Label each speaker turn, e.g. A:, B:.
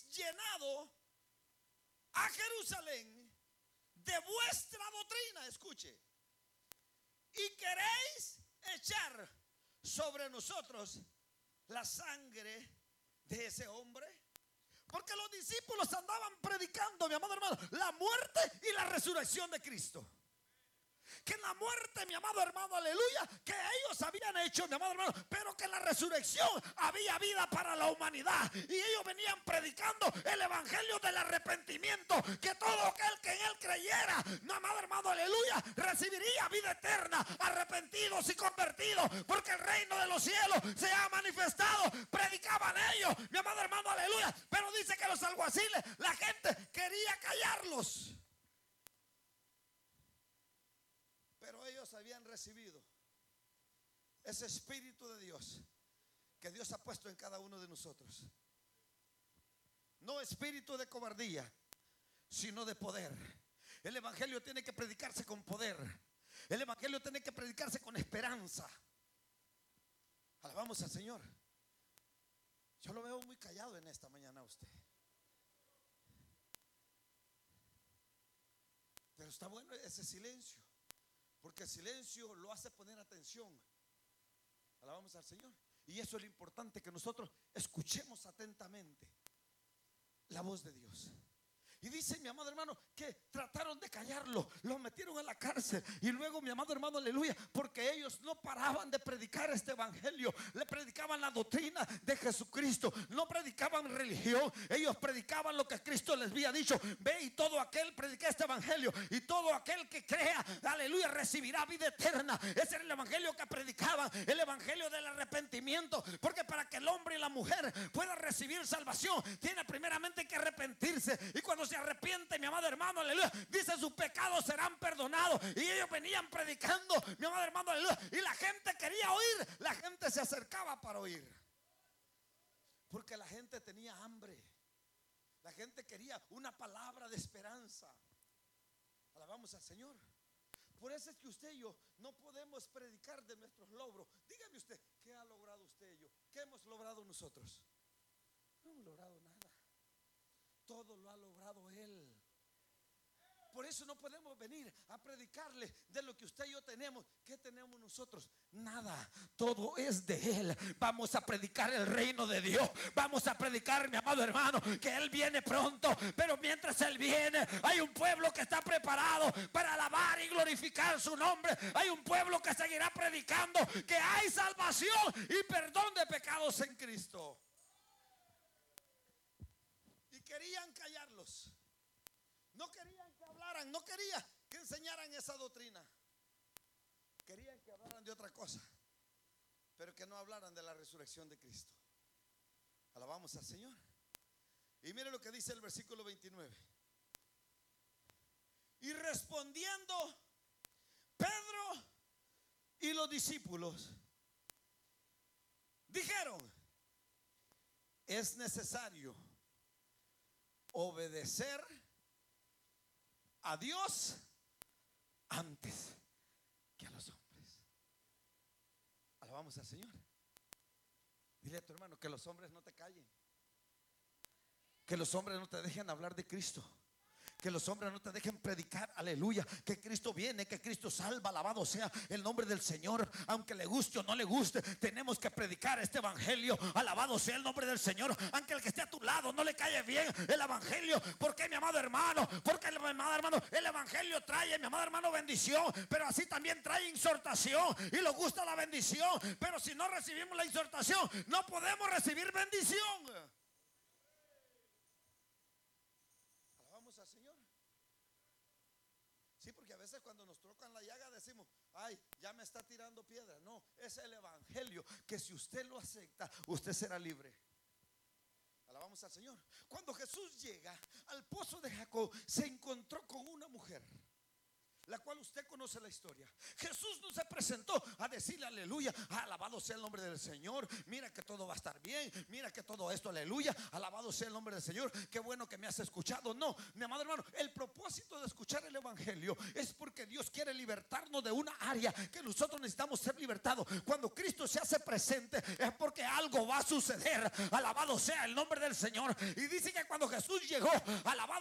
A: habéis llenado a Jerusalén de vuestra doctrina, escuche, y queréis echar sobre nosotros la sangre de ese hombre. Porque los discípulos andaban predicando, mi amado hermano, la muerte y la resurrección de Cristo. Que en la muerte, mi amado hermano, aleluya, que ellos habían hecho, mi amado hermano, pero que en la resurrección había vida para la humanidad. Y ellos venían predicando el evangelio del arrepentimiento, que todo aquel que en él creyera, mi amado hermano, aleluya, recibiría vida eterna, arrepentidos y convertidos, porque el reino de los cielos se ha manifestado. Predicaban ellos, mi amado hermano, aleluya, pero dice que los alguaciles, la gente quería callarlos. Pero ellos habían recibido ese Espíritu de Dios que Dios ha puesto en cada uno de nosotros. No espíritu de cobardía, sino de poder. El evangelio tiene que predicarse con poder. El evangelio tiene que predicarse con esperanza. Alabamos al Señor. Yo lo veo muy callado en esta mañana a usted. Pero está bueno ese silencio, porque el silencio lo hace poner atención. Alabamos al Señor. Y eso es lo importante, que nosotros escuchemos atentamente la voz de Dios. Y dice, mi amado hermano, que trataron de callarlo, lo metieron en la cárcel. Y luego, mi amado hermano, aleluya, porque ellos no paraban de predicar este evangelio. Le predicaban la doctrina de Jesucristo. No predicaban religión. Ellos predicaban lo que Cristo les había dicho. Ve, y todo aquel predica este evangelio, y todo aquel que crea, aleluya, recibirá vida eterna. Ese era el evangelio que predicaban, el evangelio del arrepentimiento. Porque para que el hombre y la mujer puedan recibir salvación, tiene primeramente que arrepentirse. Y cuando se arrepiente, mi amado hermano, aleluya, dice, sus pecados serán perdonados. Y ellos venían predicando, mi amado hermano, aleluya, y la gente quería oír. La gente se acercaba para oír, porque la gente tenía hambre. La gente quería una palabra de esperanza. Alabamos al Señor. Por eso es que usted y yo no podemos predicar de nuestros logros. Dígame usted, ¿qué ha logrado usted y yo? ¿Qué hemos logrado nosotros? No hemos logrado nada. Todo lo ha logrado Él. Por eso no podemos venir a predicarle de lo que usted y yo tenemos. ¿Qué tenemos nosotros? Nada. Todo es de Él. Vamos a predicar el reino de Dios. Vamos a predicar, mi amado hermano, que Él viene pronto. Pero mientras Él viene, hay un pueblo que está preparado para alabar y glorificar su nombre. Hay un pueblo que seguirá predicando que hay salvación y perdón de pecados en Cristo. Y querían callarlos. No querían que hablaran, no querían que enseñaran esa doctrina. Querían que hablaran de otra cosa, pero que no hablaran de la resurrección de Cristo. Alabamos al Señor. Y mire lo que dice el versículo 29. Y respondiendo Pedro y los discípulos dijeron: es necesario obedecer a Dios antes que a los hombres. Alabamos al Señor. Dile a tu hermano que los hombres no te callen, que los hombres no te dejen hablar de Cristo, que los hombres no te dejen predicar, aleluya, que Cristo viene, que Cristo salva. Alabado sea el nombre del Señor. Aunque le guste o no le guste, tenemos que predicar este evangelio. Alabado sea el nombre del Señor. Aunque el que esté a tu lado no le cae bien el evangelio. ¿Por qué, mi amado hermano? Porque mi amado hermano, el evangelio trae, mi amado hermano, bendición, pero así también trae exhortación. Y nos gusta la bendición, pero si no recibimos la exhortación, no podemos recibir bendición. Al Señor. Sí, porque a veces cuando nos tocan la llaga decimos: ay, ya me está tirando piedra. No, es el evangelio que si usted lo acepta, usted será libre. Alabamos al Señor. Cuando Jesús llega al pozo de Jacob, se encontró con una mujer, la cual usted conoce la historia. Jesús no se presentó a decirle aleluya, alabado sea el nombre del Señor, mira que todo va a estar bien, mira que todo esto, aleluya, alabado sea el nombre del Señor, qué bueno que me has escuchado. No, mi amado hermano, el propósito de escuchar el evangelio es porque Dios quiere libertarnos de una área que nosotros necesitamos ser libertados. Cuando Cristo se hace presente es porque algo va a suceder, alabado sea el nombre del Señor. Y dice que cuando Jesús llegó, alabado